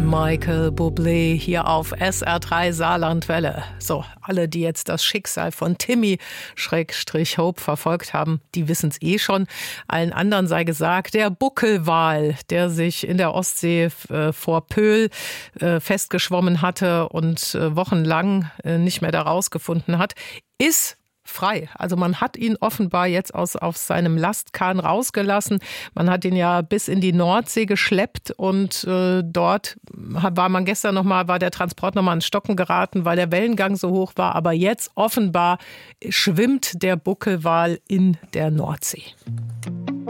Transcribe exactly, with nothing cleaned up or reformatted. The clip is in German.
Michael Bublé hier auf S R drei Saarlandwelle. So, alle, die jetzt das Schicksal von Timmy Schrägstrich Hope verfolgt haben, die wissen es eh schon. Allen anderen sei gesagt, der Buckelwal, der sich in der Ostsee äh, vor Pöhl äh, festgeschwommen hatte und äh, wochenlang äh, nicht mehr da rausgefunden hat, ist frei. Also man hat ihn offenbar jetzt aus, auf seinem Lastkahn rausgelassen. Man hat ihn ja bis in die Nordsee geschleppt und äh, dort war man gestern nochmal, war der Transport nochmal ins Stocken geraten, weil der Wellengang so hoch war. Aber jetzt offenbar schwimmt der Buckelwal in der Nordsee.